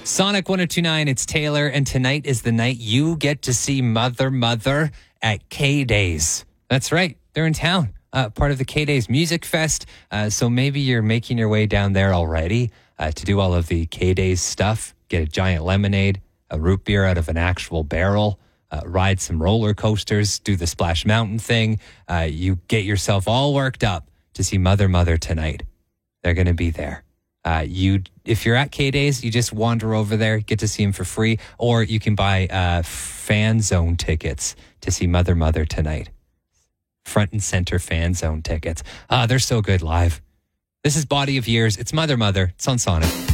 Sonic 102.9, it's Taylor, and tonight is the night you get to see Mother at K-Days. That's right, they're in town, part of the K-Days Music Fest, so maybe you're making your way down there already to do all of the K-Days stuff, get a giant lemonade, a root beer out of an actual barrel, ride some roller coasters, do the Splash Mountain thing. You get yourself all worked up to see Mother tonight. They're going to be there. If you're at K-Days, you just wander over there, get to see him for free, or you can buy fan zone tickets to see Mother tonight. Front and center fan zone tickets. They're so good live. This is Body of Years. It's Mother. It's on Sonic.